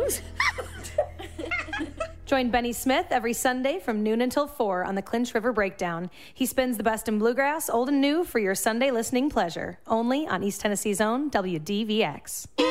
blues. Join Benny Smith every Sunday from noon until 4 on the Clinch River Breakdown. He spins the best in bluegrass, old and new, for your Sunday listening pleasure. Only on East Tennessee's own WDVX.